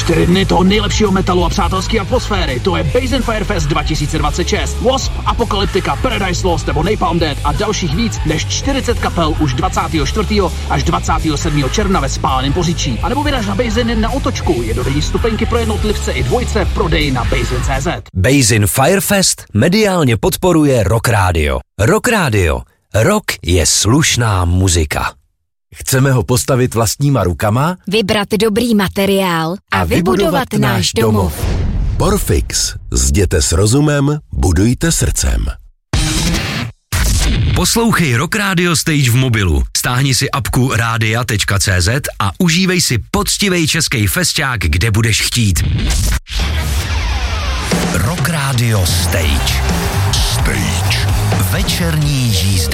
4 dny toho nejlepšího metalu a přátelské atmosféry. To je Basin Firefest 2026. Wasp, Apocalyptica, Paradise Lost nebo Napalm Death a dalších víc než 40 kapel už 24. až 27. června ve Spáleném Poříčí. A nebo vyraž na Basin na Otočku. Jednodenní vstupenky pro jednotlivce i dvojce v prodeji na Basin.cz. Basin Firefest mediálně podporuje Rock Radio. Rock Radio. Rock je slušná muzika. Chceme ho postavit vlastníma rukama? Vybrat dobrý materiál a vybudovat náš domov. Porfix. Zděte s rozumem, budujte srdcem. Poslouchej Rock Radio Stage v mobilu. Stáhni si apku radia.cz a užívej si poctivej český festiák, kde budeš chtít. Rock Radio Stage. Večerní jízda.